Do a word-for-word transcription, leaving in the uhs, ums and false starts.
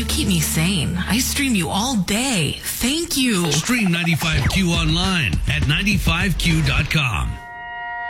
you keep me sane. I stream you all day. Thank you. Stream ninety-five Q online at ninety-five Q dot com.